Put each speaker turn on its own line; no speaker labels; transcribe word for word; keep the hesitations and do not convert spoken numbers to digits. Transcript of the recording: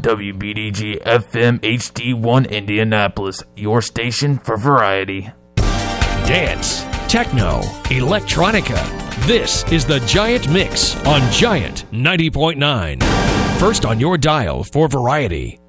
W B D G F M H D one Indianapolis, your station for variety.
Dance, techno, electronica. This is the Giant Mix on Giant ninety point nine. First on your dial for variety.